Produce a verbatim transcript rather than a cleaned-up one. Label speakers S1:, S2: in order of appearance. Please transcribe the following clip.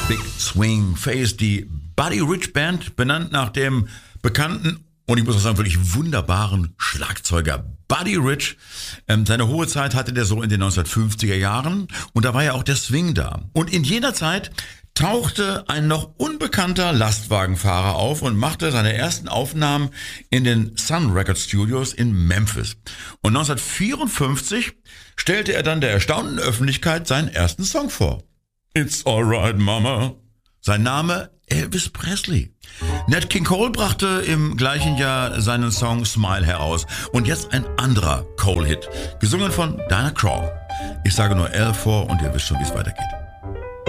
S1: Big Swing Face, die Buddy Rich Band, benannt nach dem bekannten und ich muss auch sagen, wirklich wunderbaren Schlagzeuger Buddy Rich. Ähm, seine hohe Zeit hatte der so in den neunzehnhundertfünfziger Jahren und da war ja auch der Swing da. Und in jener Zeit tauchte ein noch unbekannter Lastwagenfahrer auf und machte seine ersten Aufnahmen in den Sun Record Studios in Memphis. Und neunzehnhundertvierundfünfzig stellte er dann der erstaunten Öffentlichkeit seinen ersten Song vor. It's alright, Mama. Sein Name Elvis Presley. Nat King Cole brachte im gleichen Jahr seinen Song Smile heraus. Und jetzt ein anderer Cole-Hit, gesungen von Diana Krall. Ich sage nur L vor und ihr wisst schon, wie es weitergeht.